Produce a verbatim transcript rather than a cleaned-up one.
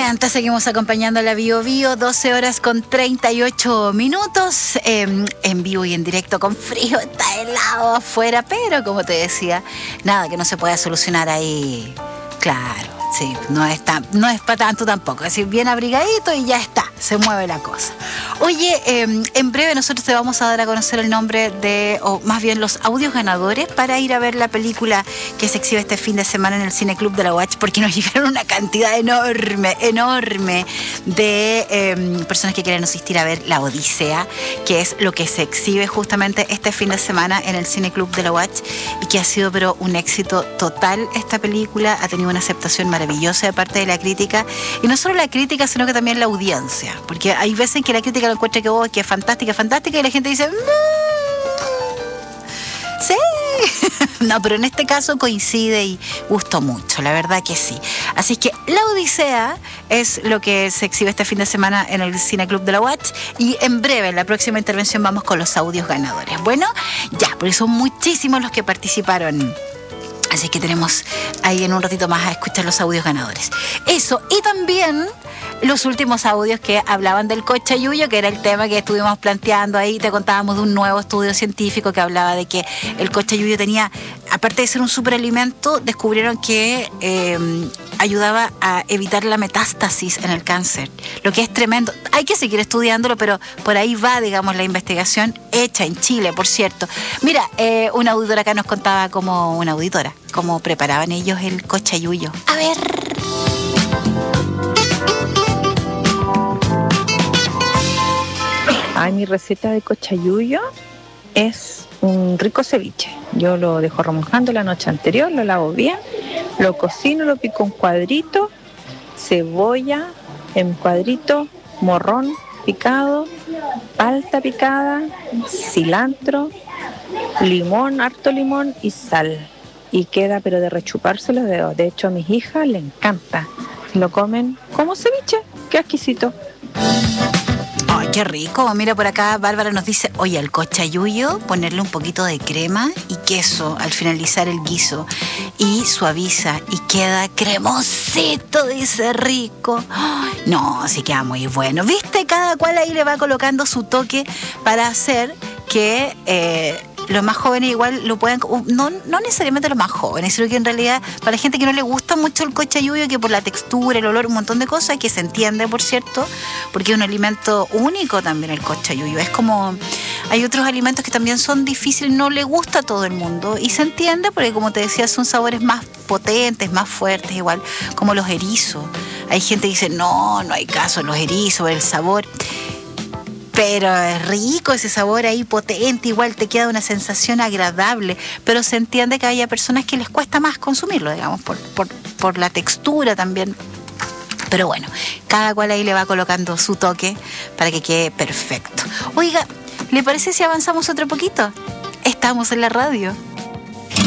encanta, seguimos acompañando a la Bio Bio, doce horas con treinta y ocho minutos, eh, en vivo y en directo con frío, está helado afuera, pero como te decía, nada que no se pueda solucionar ahí, claro. Sí, no es, tan, no es para tanto tampoco, es decir, bien abrigadito y ya está, se mueve la cosa. Oye, eh, en breve nosotros te vamos a dar a conocer el nombre de, o más bien los audios ganadores para ir a ver la película que se exhibe este fin de semana en el Cine Club de la U A Ch, porque nos llegaron una cantidad enorme, enorme de eh, personas que quieren asistir a ver La Odisea, que es lo que se exhibe justamente este fin de semana en el Cine Club de la U A Ch, y que ha sido pero un éxito total esta película, ha tenido una aceptación maravillosa maravillosa de parte de la crítica, y no solo la crítica sino que también la audiencia, porque hay veces en que la crítica lo encuentra que, oh, que es fantástica, fantástica, y la gente dice mmm, sí no, pero en este caso coincide y gustó mucho, la verdad que sí. Así que La Odisea es lo que se exhibe este fin de semana en el Cine Club de la U A Ch, y en breve, en la próxima intervención, vamos con los audios ganadores. Bueno, ya, porque son muchísimos los que participaron. Así que tenemos ahí en un ratito más a escuchar los audios ganadores. Eso, y también los últimos audios que hablaban del cochayuyo, que era el tema que estuvimos planteando ahí. Te contábamos de un nuevo estudio científico que hablaba de que el cochayuyo tenía, aparte de ser un superalimento, descubrieron que eh, ayudaba a evitar la metástasis en el cáncer, lo que es tremendo. Hay que seguir estudiándolo, pero por ahí va, digamos, la investigación hecha en Chile, por cierto. Mira, eh, una auditora acá nos contaba como una auditora, cómo preparaban ellos el cochayuyo. A ver. Ay, mi receta de cochayuyo es un rico ceviche. Yo lo dejo remojando la noche anterior, lo lavo bien, lo cocino, lo pico en cuadritos, cebolla en cuadritos, morrón picado, palta picada, cilantro, limón, harto limón y sal. Y queda pero de rechuparse los dedos. De hecho, a mis hijas les encanta. Lo comen como ceviche. ¡Qué exquisito! ¡Ay, qué rico! Mira, por acá Bárbara nos dice, oye, al cochayuyo ponerle un poquito de crema y queso al finalizar el guiso, y suaviza y queda cremosito, dice, rico. ¡Ay! No, sí queda muy bueno. ¿Viste? Cada cual ahí le va colocando su toque para hacer que eh, los más jóvenes igual lo puedan, no, no necesariamente los más jóvenes, sino que en realidad para la gente que no le gusta mucho el cochayuyo, que por la textura, el olor, un montón de cosas, que se entiende, por cierto, porque es un alimento único también el cochayuyo. Es como, hay otros alimentos que también son difíciles, no le gusta a todo el mundo, y se entiende porque, como te decía, son sabores más potentes, más fuertes, igual como los erizos. Hay gente que dice, no, no hay caso, los erizos, el sabor... Pero es rico ese sabor ahí potente, igual te queda una sensación agradable, pero se entiende que haya personas que les cuesta más consumirlo, digamos, por, por, por la textura también. Pero bueno, cada cual ahí le va colocando su toque para que quede perfecto. Oiga, ¿le parece si avanzamos otro poquito? Estamos en la radio.